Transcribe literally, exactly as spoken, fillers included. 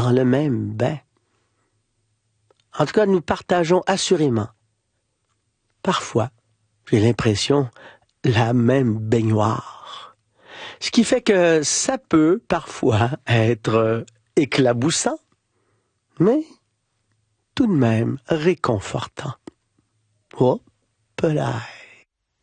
dans le même bain. En tout cas, nous partageons assurément, parfois, j'ai l'impression, la même baignoire. Ce qui fait que ça peut parfois être éclaboussant, mais tout de même réconfortant. Oh, peut-être.